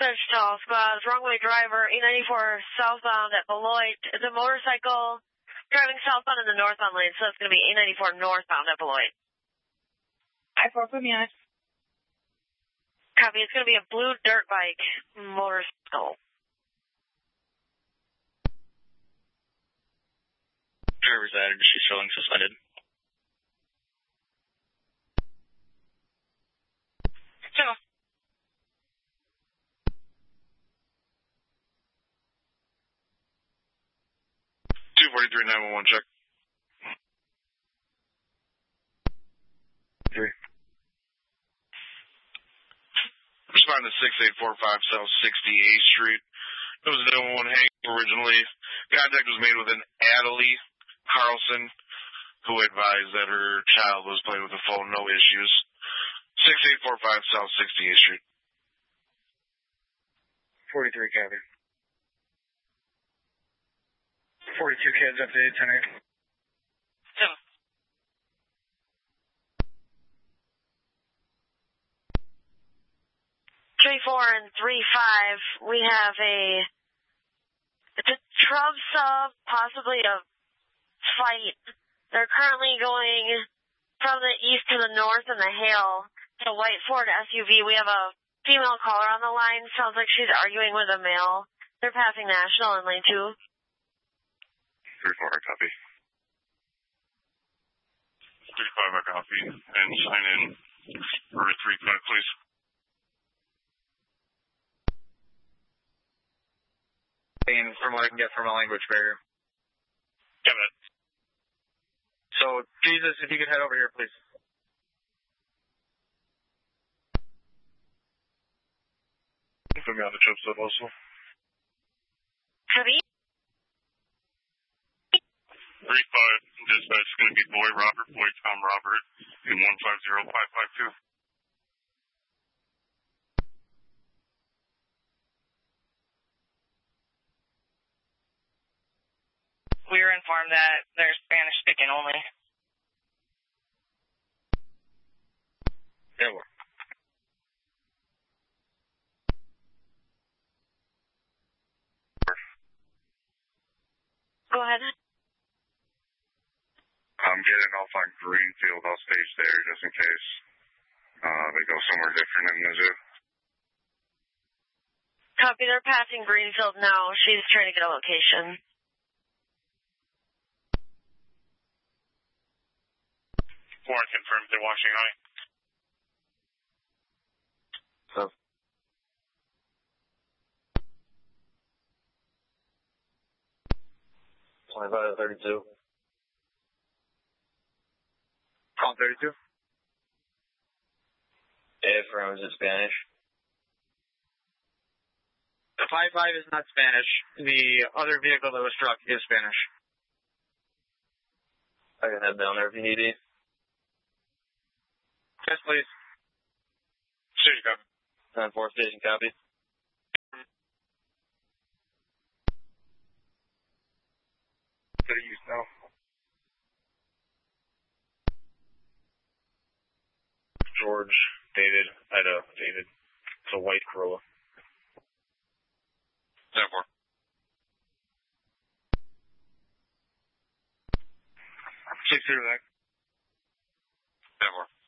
Stall Squad, wrong-way driver, 894 southbound at Beloit. It's a motorcycle driving southbound in the northbound lane, so it's going to be 894 northbound at Beloit. I-4, put me on it. Copy, it's going to be a blue dirt bike motorcycle. Driver's added, she's showing suspended. So. 243-911, check. 3. Respond to 6845 South 68th Street. It was an 911 hang originally. Contact was made with an Adelie Carlson, who advised that her child was playing with the phone, no issues. 6845 South 68th Street. 43, copy. 42 kids updated tonight. So. Three, 4, and 3, 5. We have it's a Trub sub, possibly a fight. They're currently going from the east to the north in the hail. It's a white Ford SUV. We have a female caller on the line. Sounds like she's arguing with a male. They're passing National in lane 2. 3-4, I copy. 3-5, I copy. And sign in for 3 minutes, please. From what I can get from a language barrier. Got it. So, Jesus, if you could head over here, please. Put me on the trip sub also. Copy. 3-5, dispatch is going to be Boy Robert, Boy Tom Robert, in 150552. We were informed that they're Spanish speaking only. Yeah, well. Go ahead. I'm getting off on Greenfield. I'll stage there just in case they go somewhere different in Mizzou. Copy, they're passing Greenfield now. She's trying to get a location. Warren confirmed they're watching high. So. $25 to 32. Call 32. If rounds is Spanish. The 5-5 is not Spanish. The other vehicle that was struck is Spanish. I can head down there if you need it. Yes, please. Station copy. 10-4 station copy. Good use now. George, David, Ida, David. It's a white Corolla. 10-4. 6-0 back. 10-4.